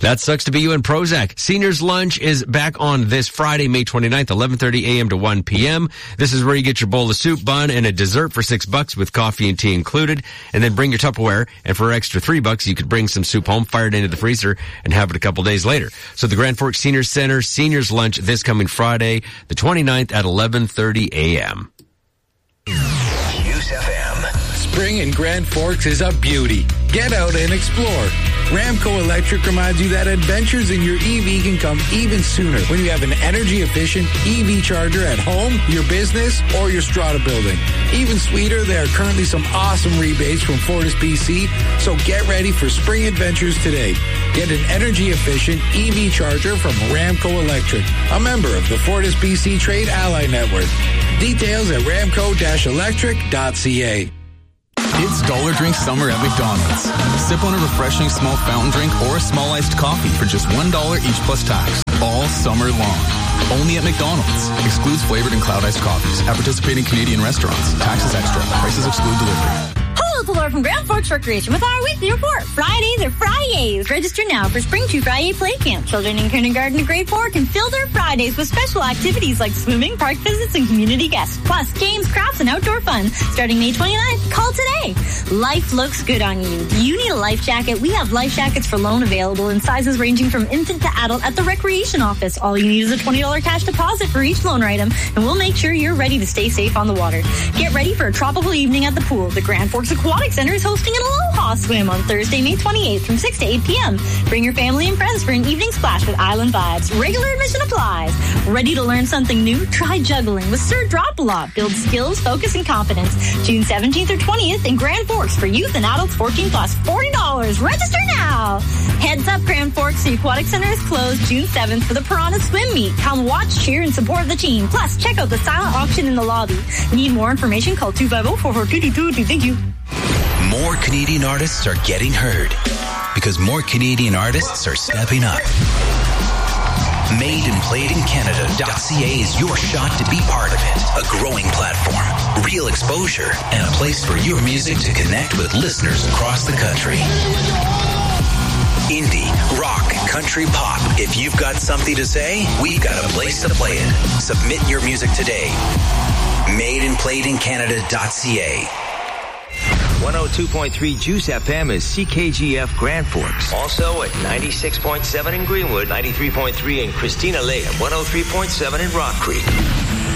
That sucks to be you in Prozac. Seniors Lunch is back on this Friday, May 29th, 11:30 a.m. to 1 p.m. This is where you get your bowl of soup, bun, and a dessert for $6 with coffee and tea included. And then bring your Tupperware. And for extra $3, you could bring some soup home, fire it into the freezer, and have it a couple days later. So the Grand Forks Senior Center Seniors Lunch this coming Friday, the 29th at 11:30 a.m. News FM. Spring in Grand Forks is a beauty. Get out and explore. Ramco Electric reminds you that adventures in your EV can come even sooner when you have an energy-efficient EV charger at home, your business, or your strata building. Even sweeter, there are currently some awesome rebates from Fortis BC, so get ready for spring adventures today. Get an energy-efficient EV charger from Ramco Electric, a member of the Fortis BC Trade Ally Network. Details at ramco-electric.ca. It's Dollar Drink Summer at McDonald's. Sip on a refreshing small fountain drink or a small iced coffee for just $1 each plus tax, all summer long. Only at McDonald's. Excludes flavored and cloud iced coffees at participating Canadian restaurants. Taxes extra. Prices exclude delivery. Hello, it's Laura from Grand Forks Recreation with our weekly report. Fridays are Fridays. Register now for Spring 2 Friday Play Camp. Children in kindergarten to grade 4 can fill their Fridays with special activities like swimming, park visits, and community guests. Plus, games, crafts, and outdoor fun. Starting May 29th, call today. Life looks good on you. Do you need a life jacket? We have life jackets for loan available in sizes ranging from infant to adult at the Recreation Office. All you need is a $20 cash deposit for each loan item, and we'll make sure you're ready to stay safe on the water. Get ready for a tropical evening at the pool. The Grand Forks Aquatic Center is hosting an Aloha Swim on Thursday, May 28th from 6 to 8 p.m. Bring your family and friends for an evening splash with Island Vibes. Regular admission applies. Ready to learn something new? Try juggling with Sir Drop-A-Lot. Build skills, focus, and confidence. June 17th or 20th in Grand Forks for youth and adults 14 plus. $40. Register now. Heads up, Grand Forks. The Aquatic Center is closed June 7th for the Piranha Swim Meet. Come watch, cheer, and support the team. Plus, check out the silent auction in the lobby. Need more information? Call 250-442-2222. Thank you. More Canadian artists are getting heard because more Canadian artists are stepping up. MadeandPlayedInCanada.ca is your shot to be part of it. A growing platform, real exposure, and a place for your music to connect with listeners across the country. Indie, rock, country, pop. If you've got something to say, we've got a place to play it. Submit your music today. MadeandPlayedInCanada.ca. 102.3 Juice FM is CKGF Grand Forks. Also at 96.7 in Greenwood, 93.3 in Christina Lake, and 103.7 in Rock Creek.